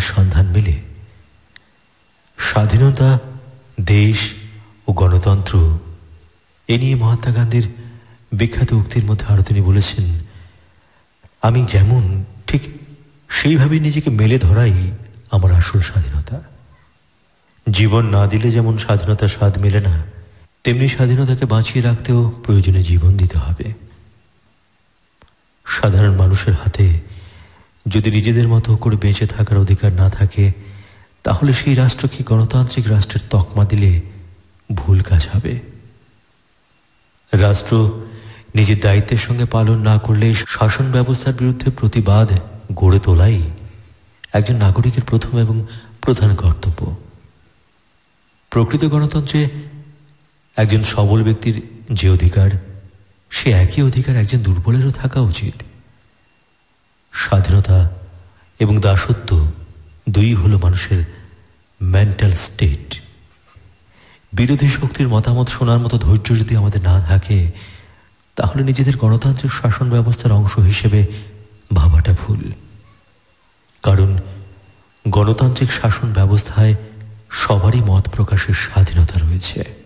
স্বাধীনতার সন্ধান মেলে। স্বাধীনতা, দেশ ও গণতন্ত্র এ নিয়ে মহাত্মা গান্ধীর বিখ্যাত উক্তির মধ্যে আরো তিনি বলেছেন, আমি যেমন ঠিক সেইভাবে নিজেকে মেলে ধরাই আমার আসল স্বাধীনতা। জীবন না দিলে যেমন স্বাধীনতার স্বাদ মেলে না, তেমনি স্বাধীনতাকে বাঁচিয়ে রাখতেও প্রয়োজনে জীবন দিতে হবে। সাধারণ মানুষের হাতে যদি নিজেদের মতো করে বেঁচে থাকার অধিকার না থাকে, তাহলে সেই রাষ্ট্রকে গণতান্ত্রিক রাষ্ট্রের তকমা দিলে ভুল কাজ হবে। রাষ্ট্র নিজের দায়িত্বের সঙ্গে পালন না করলে শাসন ব্যবস্থার বিরুদ্ধে প্রতিবাদ গড়ে তোলাই একজন নাগরিকের প্রথম এবং প্রধান কর্তব্য। প্রকৃত গণতন্ত্রে একজন সবল ব্যক্তির যে অধিকার, সে একই অধিকার একজন দুর্বলেরও থাকা উচিত। স্বাধীনতা এবং দাসত্ব দুই হলো মানুষের মেন্টাল স্টেট। বিরোধী শক্তির মতামত শোনার মতো ধৈর্য যদি আমাদের না থাকে, তাহলে নিজেদের গণতান্ত্রিক শাসন ব্যবস্থার অংশ হিসেবে ভাবাটা ভুল। কারণ গণতান্ত্রিক শাসন ব্যবস্থায় সবারই মত প্রকাশের স্বাধীনতা রয়েছে।